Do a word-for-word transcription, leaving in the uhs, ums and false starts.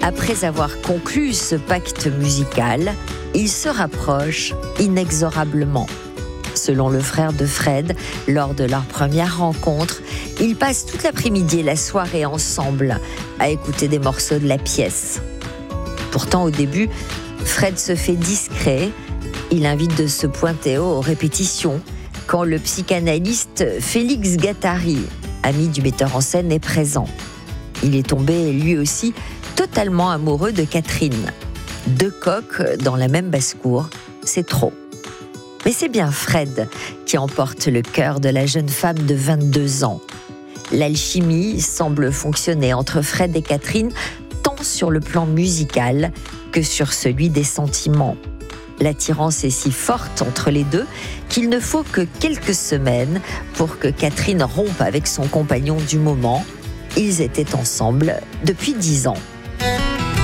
Après avoir conclu ce pacte musical, ils se rapprochent inexorablement. Selon le frère de Fred, lors de leur première rencontre, ils passent toute l'après-midi et la soirée ensemble à écouter des morceaux de la pièce. Pourtant, au début, Fred se fait discret. Il invite de se pointer aux répétitions quand le psychanalyste Félix Guattari, ami du metteur en scène, est présent. Il est tombé, lui aussi, totalement amoureux de Catherine. Deux coqs dans la même basse-cour, c'est trop. Mais c'est bien Fred qui emporte le cœur de la jeune femme de vingt-deux ans. L'alchimie semble fonctionner entre Fred et Catherine, tant sur le plan musical que sur celui des sentiments. L'attirance est si forte entre les deux qu'il ne faut que quelques semaines pour que Catherine rompe avec son compagnon du moment. Ils étaient ensemble depuis dix ans.